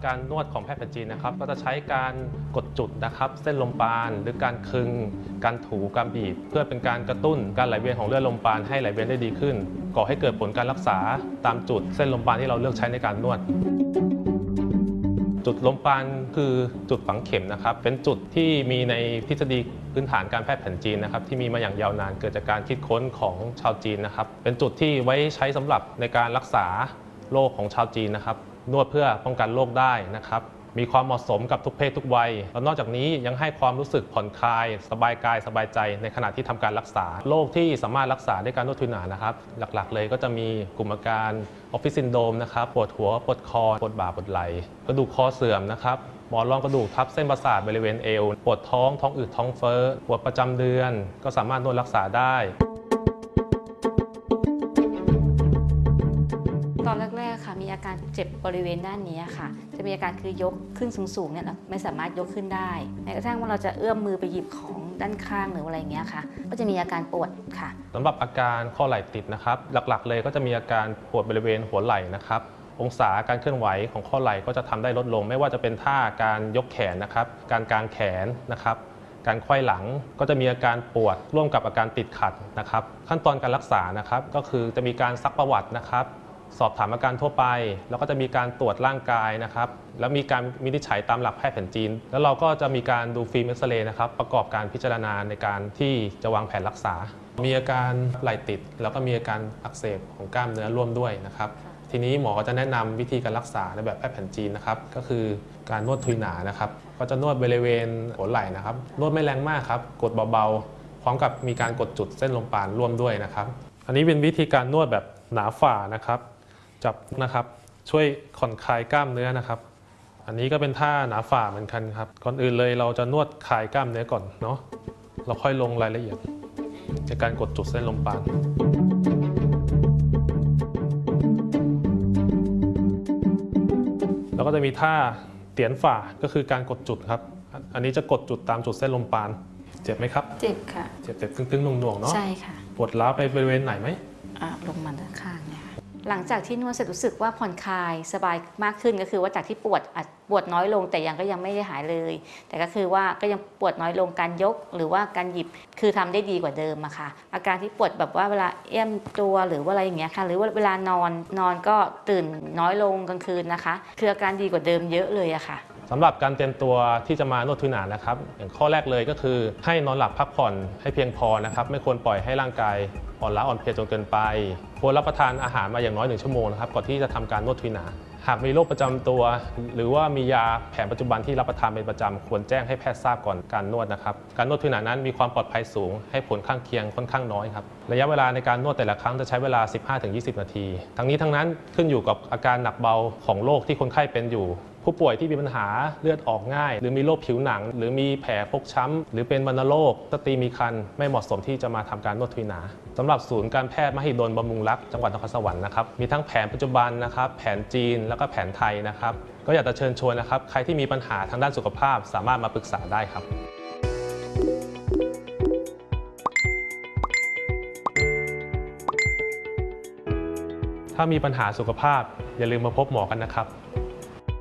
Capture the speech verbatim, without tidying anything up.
การนวดของแพทย์แผนจีนนะครับก็จะใช้การกดจุดนะครับเส้นลมปราณหรือการคึงการถูการบีบเพื่อเป็นการกระตุ้นการไหลเวียนของเลือดลมปราณให้ไหลเวียนได้ดีขึ้นก่อให้เกิดผลการรักษาตามจุดเส้นลมปราณที่เราเลือกใช้ในการนวดจุดลมปราณคือจุดฝังเข็มนะครับเป็นจุดที่มีในทฤษฎีพื้นฐานการแพทย์แผนจีนนะครับที่มีมาอย่างยาวนานเกิดจากการคิดค้นของชาวจีนนะครับเป็นจุดที่ไว้ใช้สำหรับในการรักษาโรคของชาวจีนนะครับนวดเพื่อป้องกันโรคได้นะครับมีความเหมาะสมกับทุกเพศทุกวัยแล้วนอกจากนี้ยังให้ความรู้สึกผ่อนคลายสบายกายสบายใจในขณะที่ทำการรักษาโรคที่สามารถรักษาด้วยการนวดทุนหนานะครับหลักๆเลยก็จะมีกลุ่มอาการออฟฟิศซินโดรมนะครับปวดหัวปวดคอปวดบ่าปวดไหล่กระดูกคอเสื่อมนะครับหมอนรองกระดูกทับเส้นประสาทบริเวณเอวปวดท้องท้องอืดท้องเฟ้อปวดประจำเดือนก็สามารถนวดรักษาได้ตอนแรกๆค่ะมีอาการเจ็บบริเวณด้านนี้ค่ะจะมีอาการคือยกขึ้นสูงๆเนี่ยไม่สามารถยกขึ้นได้แม้กระทั่งว่าเราจะเอื้อมมือไปหยิบของด้านข้างหรืออะไรเงี้ยค่ะก็จะมีอาการปวดค่ะสำหรับอาการข้อไหล่ติดนะครับหลักๆเลยก็จะมีอาการปวดบริเวณหัวไหล่นะครับองศาการเคลื่อนไหวของข้อไหล่ก็จะทำได้ลดลงไม่ว่าจะเป็นท่าการยกแขนนะครับการกางแขนนะครับการไขว้หลังก็จะมีอาการปวดร่วมกับอาการติดขัดนะครับขั้นตอนการรักษานะครับก็คือจะมีการซักประวัตินะครับสอบถามอาการทั่วไปแล้วก็จะมีการตรวจร่างกายนะครับแล้วมีการวินิจฉัยตามหลักแพทย์แผนจีนแล้วเราก็จะมีการดูฟิล์มเอ็กซเรย์นะครับประกอบการพิจารณาในการที่จะวางแผนรักษามีอาการไหล่ติดแล้วก็มีอาการอักเสบของกล้ามเนื้อร่วมด้วยนะครับทีนี้หมอก็จะแนะนำวิธีการรักษาในแบบแพทย์แผนจีนนะครับก็คือการนวดทุยหนานะครับก็จะนวดบริเวณหัวไหล่นะครับนวดไม่แรงมากครับกดเบาๆพร้อมกับมีการกดจุดเส้นลมปราณร่วมด้วยนะครับอันนี้เป็นวิธีการนวดแบบหนาฝ่านะครับจับนะครับช่วยผ่อนคลายกล้ามเนื้อนะครับอันนี้ก็เป็นท่าหนาฝ่าเหมือนกันครับก่อนอื่นเลยเราจะนวดคลายกล้ามเนื้อก่อนเนาะเราค่อยลงรายละเอียดในการกดจุดเส้นลมปราณแล้วก็จะมีท่าเตียนฝ่าก็คือการกดจุดครับอันนี้จะกดจุดตามจุดเส้นลมปราณเจ็บไหมครับเจ็บค่ะเจ็บเจ็บตึงๆหน่วงๆเนาะใช่ค่ะปวดร้าวไปบริเวณไหนไหมอ่าลงมาด้านข้างเนี่ยหลังจากที่นวดเสร็จรู้สึกว่าผ่อนคลายสบายมากขึ้นก็คือว่าจากที่ปวดอาจปวดน้อยลงแต่ยังก็ยังไม่ได้หายเลยแต่ก็คือว่าก็ยังปวดน้อยลงการยกหรือว่าการหยิบคือทำได้ดีกว่าเดิมอะค่ะอาการที่ปวดแบบว่าเวลาเอี้ยมตัวหรือว่าอะไรอย่างเงี้ยค่ะหรือว่าเวลานอนนอนก็ตื่นน้อยลงกลางคืนนะคะคืออาการดีกว่าเดิมเยอะเลยอะค่ะสำหรับการเตรียมตัวที่จะมานวดทุยหนานะครับอย่างข้อแรกเลยก็คือให้นอนหลับพักผ่อนให้เพียงพอนะครับไม่ควรปล่อยให้ร่างกายอ่อนล้าอ่อนเพลียจนเกินไปควรรับประทานอาหารมาอย่างน้อยหนึ่งชั่วโมงนะครับก่อนที่จะทำการนวดทุยหนาหากมีโรคประจำตัวหรือว่ามียาแผนปัจจุบันที่รับประทานเป็นประจำควรแจ้งให้แพทย์ทราบก่อนการนวดนะครับการนวดทุยหนานั้นมีความปลอดภัยสูงให้ผลข้างเคียงค่อนข้างน้อยครับระยะเวลาในการนวดแต่ละครั้งจะใช้เวลา สิบห้าถึงยี่สิบ นาทีทั้งนี้ทั้งนั้นขึ้นอยู่กับอาการหนักเบาของโรคที่คนไข้เป็นอยู่ผู้ป่วยที่มีปัญหาเลือดออกง่ายหรือมีโรคผิวหนังหรือมีแผลฟกช้ำหรือเป็นวัณโรคสตรีมีครรภ์ไม่เหมาะสมที่จะมาทำการนวดทุยหนาสำหรับศูนย์การแพทย์มหิดลบำรุงรักษ์จังหวัดนครสวรรค์นะครับมีทั้งแผนปัจจุบันนะครับแผนจีนแล้วก็แผนไทยนะครับก็อยากจะเชิญชวนนะครับใครที่มีปัญหาทางด้านสุขภาพสามารถมาปรึกษาได้ครับถ้ามีปัญหาสุขภาพอย่าลืมมาพบหมอกันนะครับ